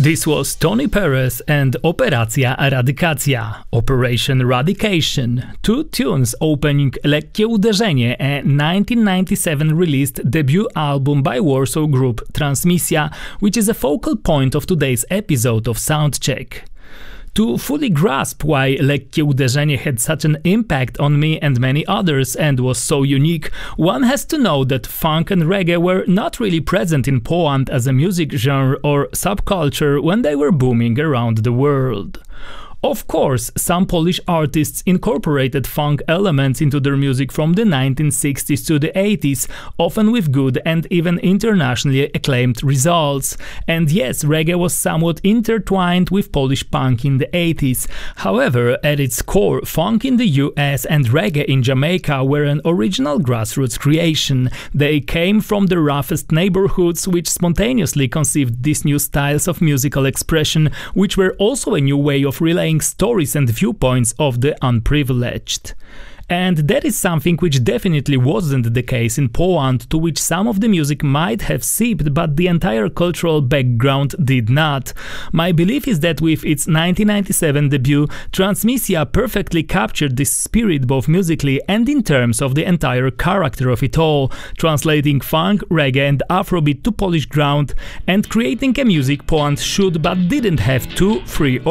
This was Tony Perez and Operacja Radykacja, Operation Radication, two tunes opening Lekkie Uderzenie, a 1997 released debut album by Warsaw group Transmisja, which is a focal point of today's episode of Soundcheck. To fully grasp why Lekkie Uderzenie had such an impact on me and many others and was so unique, one has to know that funk and reggae were not really present in Poland as a music genre or subculture when they were booming around the world. Of course, some Polish artists incorporated funk elements into their music from the 1960s to the 80s, often with good and even internationally acclaimed results. And yes, reggae was somewhat intertwined with Polish punk in the 80s. However, at its core, funk in the US and reggae in Jamaica were an original grassroots creation. They came from the roughest neighborhoods which spontaneously conceived these new styles of musical expression, which were also a new way of relaying stories and viewpoints of the unprivileged. And that is something which definitely wasn't the case in Poland, to which some of the music might have seeped, but the entire cultural background did not. My belief is that with its 1997 debut, Transmisja perfectly captured this spirit both musically and in terms of the entire character of it all, translating funk, reggae and Afrobeat to Polish ground and creating a music Poland should but didn't have 2, 3